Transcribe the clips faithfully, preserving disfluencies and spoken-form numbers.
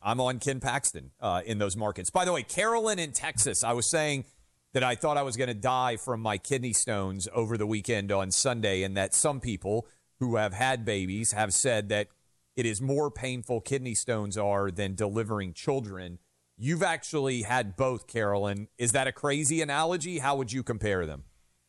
I'm on Ken Paxton uh, in those markets. By the way, Carolyn in Texas, I was saying that I thought I was going to die from my kidney stones over the weekend on Sunday, and that some people who have had babies have said that it is more painful kidney stones are than delivering children. You've actually had both, Carolyn. Is that a crazy analogy? How would you compare them?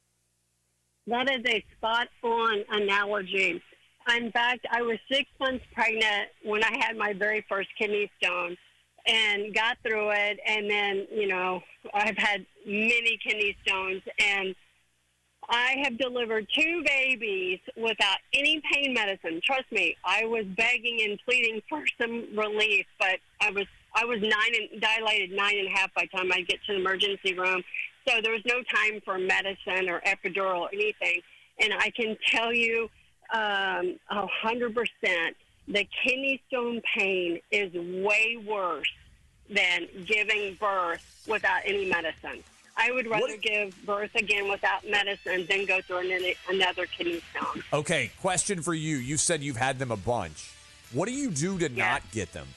That is a spot-on analogy. In fact, I was six months pregnant when I had my very first kidney stone and got through it. And then, you know, I've had many kidney stones, and I have delivered two babies without any pain medicine. Trust me, I was begging and pleading for some relief, but I was I was nine and dilated nine and a half by the time I get to the emergency room. So there was no time for medicine or epidural or anything. And I can tell you, Um, a hundred percent. The kidney stone pain is way worse than giving birth without any medicine. I would rather what? give birth again without medicine than go through an, another kidney stone. Okay, question for you. You said you've had them a bunch. What do you do to yeah. not get them?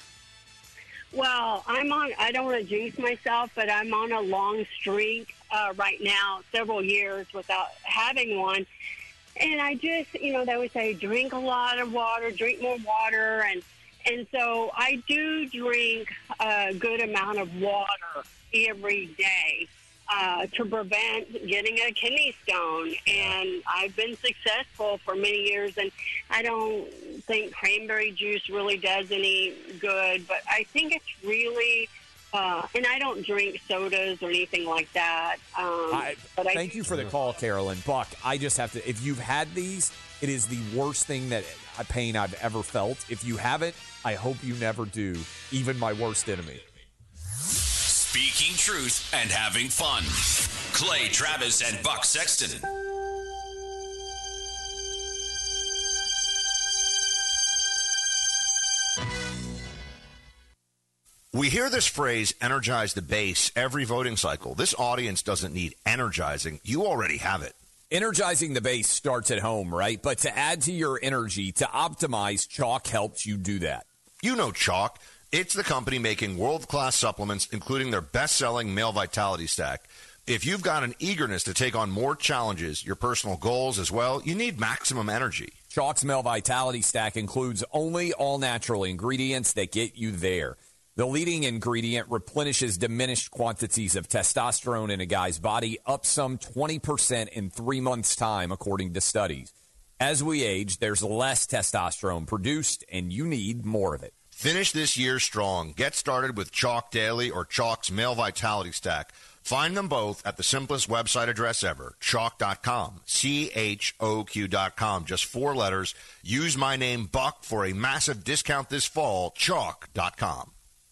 Well, I'm on, I don't want to jinx myself, but I'm on a long streak uh, right now, several years without having one. And I just, you know, they would say, drink a lot of water, drink more water. And, and so I do drink a good amount of water every day uh, to prevent getting a kidney stone. And I've been successful for many years. And I don't think cranberry juice really does any good. But I think it's really... Uh, and I don't drink sodas or anything like that. Um, I, but I thank do- you for the call, Carolyn. Buck, I just have to, if you've had these, it is the worst thing that a pain I've ever felt. If you haven't, I hope you never do, even my worst enemy. Speaking truth and having fun. Clay Travis and Buck Sexton. We hear this phrase, energize the base, every voting cycle. This audience doesn't need energizing. You already have it. Energizing the base starts at home, right? But to add to your energy, to optimize, Chalk helps you do that. You know Chalk. It's the company making world-class supplements, including their best-selling Male Vitality Stack. If you've got an eagerness to take on more challenges, your personal goals as well, you need maximum energy. Chalk's Male Vitality Stack includes only all-natural ingredients that get you there. The leading ingredient replenishes diminished quantities of testosterone in a guy's body, up some twenty percent in three months' time, according to studies. As we age, there's less testosterone produced, and you need more of it. Finish this year strong. Get started with Chalk Daily or Chalk's Male Vitality Stack. Find them both at the simplest website address ever, chalk dot com, C H O Q dot com, just four letters. Use my name, Buck, for a massive discount this fall, chalk dot com.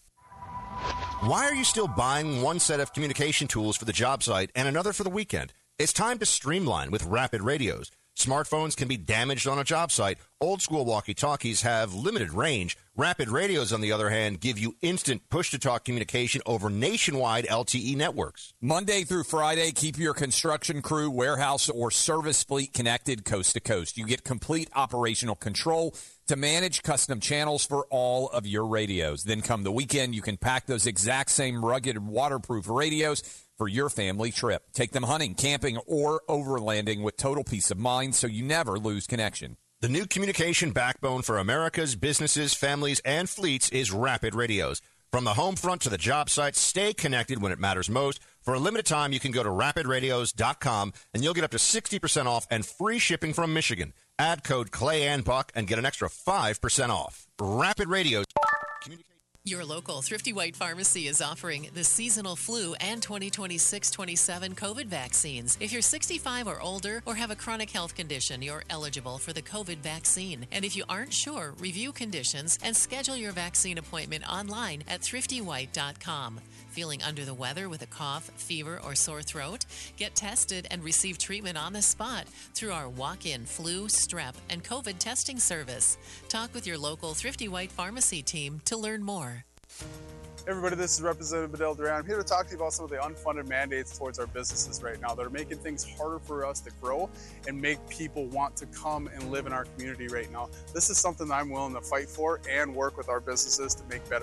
Why are you still buying one set of communication tools for the job site and another for the weekend? It's time to streamline with Rapid Radios. Smartphones can be damaged on a job site. Old school walkie-talkies have limited range. Rapid Radios, on the other hand, give you instant push-to-talk communication over nationwide L T E networks. Monday through Friday, keep your construction crew, warehouse, or service fleet connected coast to coast. You get complete operational control to manage custom channels for all of your radios. Then come the weekend, you can pack those exact same rugged, waterproof radios for your family trip. Take them hunting, camping, or overlanding with total peace of mind so you never lose connection. The new communication backbone for America's businesses, families, and fleets is Rapid Radios. From the home front to the job site, stay connected when it matters most. For a limited time, you can go to rapid radios dot com and you'll get up to sixty percent off and free shipping from Michigan. Add code Clay and Buck and get an extra five percent off. Rapid Radios. Your local Thrifty White Pharmacy is offering the seasonal flu and twenty twenty-six twenty-seven COVID vaccines. If you're sixty-five or older or have a chronic health condition, you're eligible for the COVID vaccine. And if you aren't sure, review conditions and schedule your vaccine appointment online at thrifty white dot com. Feeling under the weather with a cough, fever, or sore throat? Get tested and receive treatment on the spot through our walk-in flu, strep, and COVID testing service. Talk with your local Thrifty White Pharmacy team to learn more. Hey everybody, this is Representative Bedell Duran. I'm here to talk to you about some of the unfunded mandates towards our businesses right now that are making things harder for us to grow and make people want to come and live in our community right now. This is something that I'm willing to fight for and work with our businesses to make better.